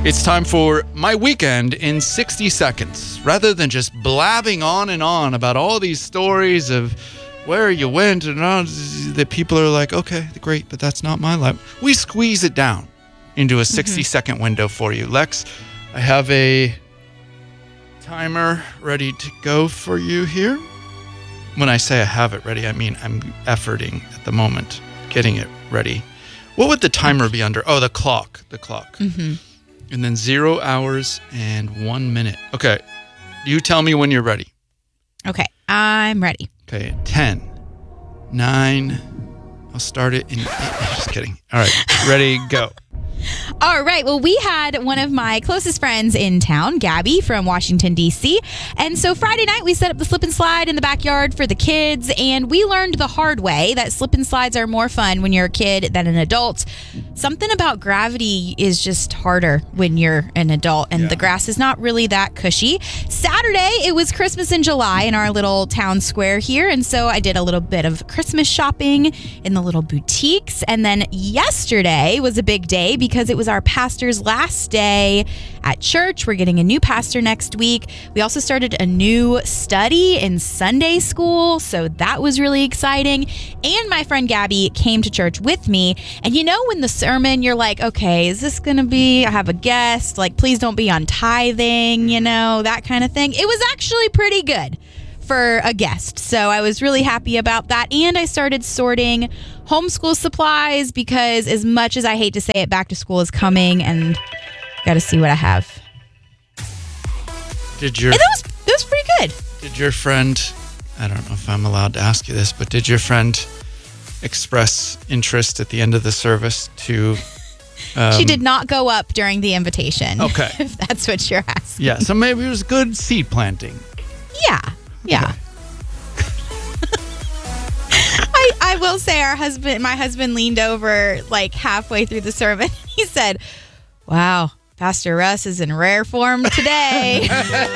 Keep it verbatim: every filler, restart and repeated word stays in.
It's time for My Weekend in sixty seconds. Rather than just blabbing on and on about all these stories of where you went and all, the people are like, okay, great, but that's not my life. We squeeze it down into a sixty-second mm-hmm. window for you. Lex, I have a timer ready to go for you here. When I say I have it ready, I mean I'm efforting at the moment, getting it ready. What would the timer be under? Oh, the clock. The clock. Mm-hmm. And then zero hours and one minute. Okay. You tell me when you're ready. Okay. I'm ready. Okay. ten, nine. I'll start it in. Just kidding. All right. Ready, go. All right. Well, we had one of my closest friends in town, Gabby from Washington, D C. And so Friday night, we set up the slip and slide in the backyard for the kids. And we learned the hard way that slip and slides are more fun when you're a kid than an adult. Something about gravity is just harder when you're an adult, and yeah. the grass is not really that cushy. Saturday, it was Christmas in July in our little town square here. And so I did a little bit of Christmas shopping in the little boutiques. And then yesterday was a big day because it was our pastor's last day at church. We're getting a new pastor next week. We also started a new study in Sunday school, so that was really exciting. And my friend Gabby came to church with me. And you know, when the sermon, you're like, okay, is this going to be, I have a guest, like, please don't be on tithing, you know, that kind of thing. It was actually pretty good for a guest. So I was really happy about that. And I started sorting homeschool supplies because, as much as I hate to say it, back to school is coming and got to see what I have. Did your and that was that was pretty good. Did your friend, I don't know if I'm allowed to ask you this, but did your friend express interest at the end of the service to um, She did not go up during the invitation. Okay. If that's what you're asking. Yeah, so maybe it was good seed planting. Yeah. Yeah. I, I will say our husband, my husband leaned over like halfway through the sermon. He said, wow, Pastor Russ is in rare form today.